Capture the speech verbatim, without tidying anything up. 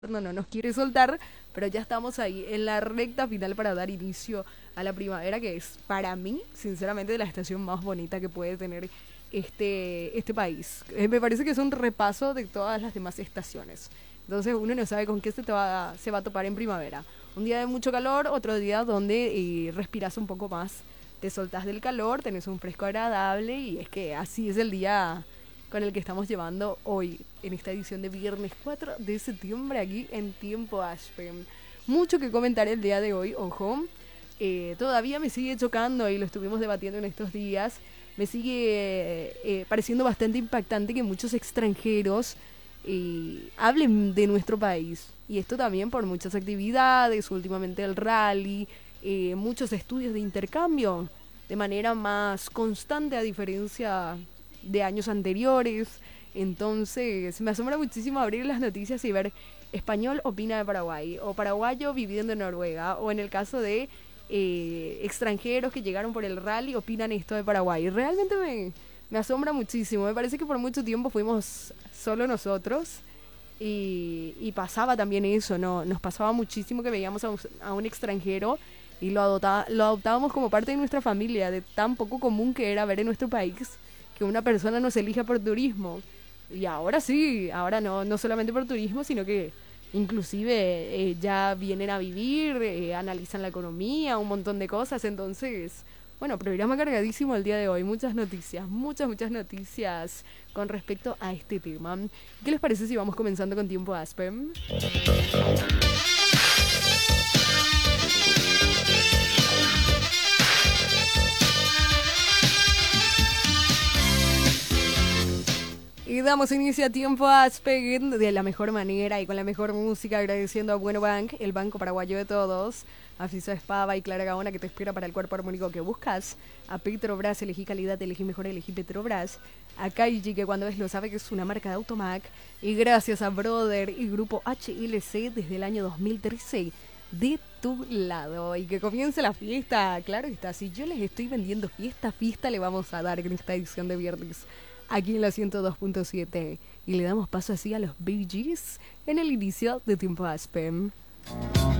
no, no nos quiere soltar, pero ya estamos ahí en la recta final para dar inicio a la primavera, que es para mí, sinceramente, la estación más bonita que puede tener este, este país. Eh, me parece que es un repaso de todas las demás estaciones. Entonces uno no sabe con qué se, te va, se va a topar en primavera. Un día de mucho calor, otro día donde eh, respiras un poco más, te soltas del calor, tenés un fresco agradable y es que así es el día con el que estamos llevando hoy, en esta edición de viernes cuatro de septiembre, aquí en Tiempo Aspen. Mucho que comentar el día de hoy, ojo. Eh, todavía me sigue chocando, y lo estuvimos debatiendo en estos días, me sigue eh, pareciendo bastante impactante que muchos extranjeros eh, hablen de nuestro país. Y esto también por muchas actividades, últimamente el rally, eh, muchos estudios de intercambio de manera más constante a diferencia de años anteriores. Entonces me asombra muchísimo abrir las noticias y ver español opina de Paraguay, o paraguayo viviendo en Noruega, o en el caso de eh, extranjeros que llegaron por el rally opinan esto de Paraguay. Realmente me, me asombra muchísimo. Me parece que por mucho tiempo fuimos solo nosotros y, y pasaba también eso, ¿no? Nos pasaba muchísimo que veíamos a un, a un extranjero y lo, adopta, lo adoptábamos como parte de nuestra familia, de tan poco común que era ver en nuestro país que una persona nos elija por turismo. Y ahora sí, ahora no, no solamente por turismo, sino que inclusive eh, ya vienen a vivir, eh, analizan la economía, un montón de cosas. Entonces, bueno, programa cargadísimo el día de hoy, muchas noticias, muchas, muchas noticias con respecto a este tema. ¿Qué les parece si vamos comenzando con Tiempo Aspen? Y damos inicio a Tiempo Aspen de la mejor manera y con la mejor música, agradeciendo a Bueno Bank, el banco paraguayo de todos, a Fiso Espava y Clara Gaona, que te espera para el cuerpo armónico que buscas, a Petrobras, elegí calidad, elegí mejor, elegí Petrobras, a Kaiji, que cuando ves lo sabe que es una marca de Automac, y gracias a Brother y Grupo H L C desde el año dos mil trece, de tu lado. Y que comience la fiesta, claro está, si yo les estoy vendiendo fiesta, fiesta le vamos a dar en esta edición de viernes aquí en la ciento dos punto siete, y le damos paso así a los Bee Gees en el inicio de Tiempo Aspen.